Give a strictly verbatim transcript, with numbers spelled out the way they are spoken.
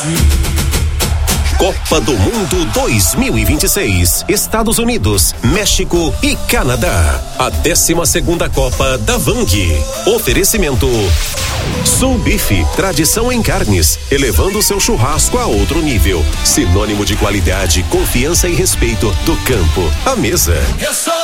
Copa do Mundo dois mil e vinte e seis, Estados Unidos, México e Canadá. A décima segunda Copa da Vang. Oferecimento Sul Bife, tradição em carnes, elevando seu churrasco a outro nível. Sinônimo de qualidade, confiança e respeito do campo à mesa.